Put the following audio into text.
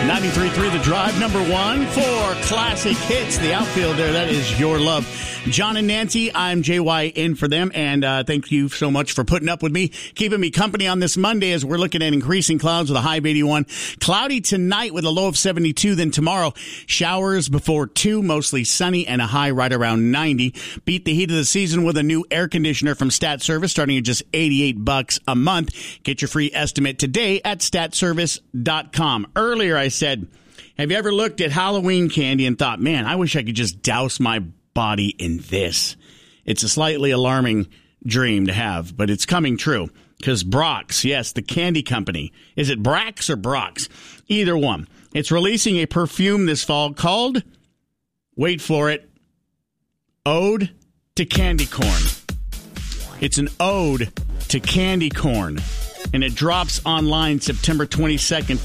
93.3 The Drive, number one for classic hits. The outfielder, that is Your Love. John and Nancy, I'm JY in for them, and thank you so much for putting up with me, keeping me company on this Monday as we're looking at increasing clouds with a high of 81. Cloudy tonight with a low of 72, then tomorrow, showers before 2, mostly sunny, and a high right around 90. Beat the heat of the season with a new air conditioner from Stat Service, starting at just $88 a month. Get your free estimate today at statservice.com. Earlier I said, have you ever looked at Halloween candy and thought, man, I wish I could just douse my body in this? It's a slightly alarming dream to have, but it's coming true. Because Brock's, yes, the candy company. Is it Brax or Brock's? Either one. It's releasing a perfume this fall called, wait for it, Ode to Candy Corn. It's an ode to candy corn. And it drops online September 22nd.